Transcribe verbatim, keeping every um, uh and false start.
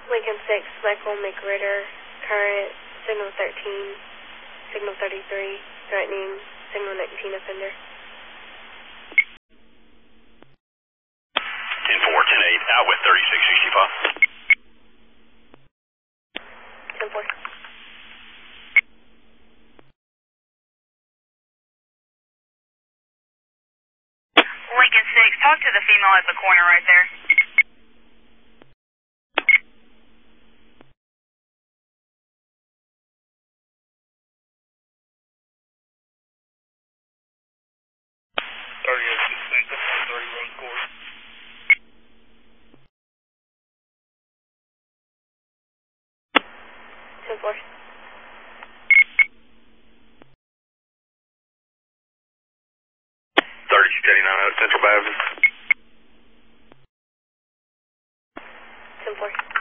Lincoln six, Michael McRitter, current, signal thirteen, signal thirty-three, threatening, signal nineteen offender. ten four, ten eight, out with thirty-six sixty-five. ten four. Lincoln six, talk to the female at the corner right there. thirty-eight sixteen, thirty road course. ten four. thirty-six eighty-nine, out of Central Baptist. ten four.